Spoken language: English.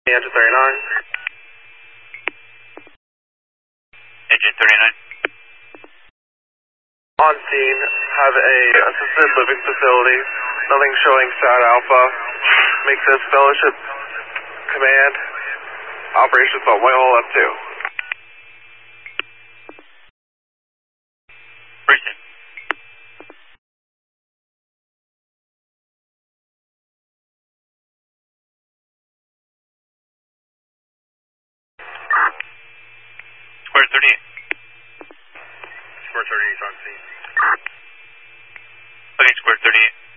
Engine 39. Engine 39. On scene, have a assisted living facility. Nothing showing SAT Alpha. Make this Fellowship Command. Operations on Whitehall F2. Bridgeton. Square 38. Square 38 on scene. Okay, Square 38.